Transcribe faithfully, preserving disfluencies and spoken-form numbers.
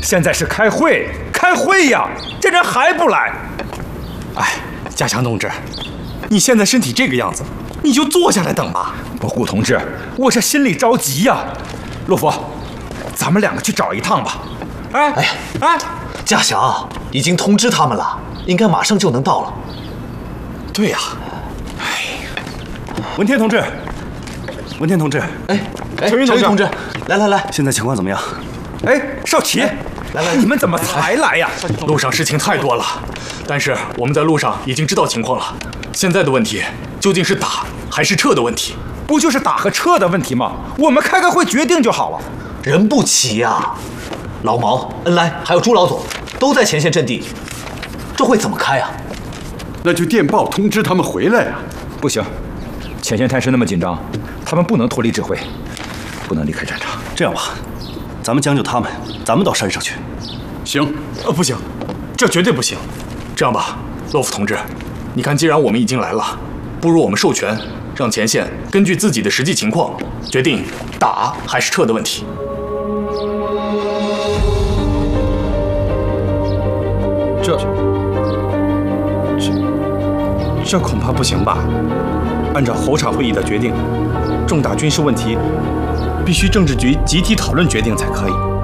现在是开会，开会呀！这人还不来？ 哎，家强同志，你现在身体这个样子，你就坐下来等吧。 不，顾同志，我这心里着急呀。陆福，咱们两个去找一趟吧。哎哎哎， 家祥已经通知他们了，应该马上就能到了。 对呀。哎，文天同志，文天同志， 哎哎， 陈云同志，来来来， 现在情况怎么样？ 哎，少奇， 来来， 你们怎么才来呀？ 路上事情太多了，但是我们在路上已经知道情况了。现在的问题究竟是打还是撤的问题？ 不就是打和撤的问题吗？我们开个会决定就好了。 人不齐呀，老毛、恩来还有朱老总都在前线阵地，这会怎么开啊？ 那就电报通知他们回来呀。 不行，前线态势那么紧张，他们不能脱离指挥，不能离开战场。 这样吧，咱们将就他们，咱们到山上去。 行。 呃，不行，这绝对不行。这样吧，洛夫同志，你看，既然我们已经来了，不如我们授权，让前线根据自己的实际情况决定打还是撤的问题。这这这恐怕不行吧？按照候场会议的决定，重大军事问题必须政治局集体讨论决定才可以。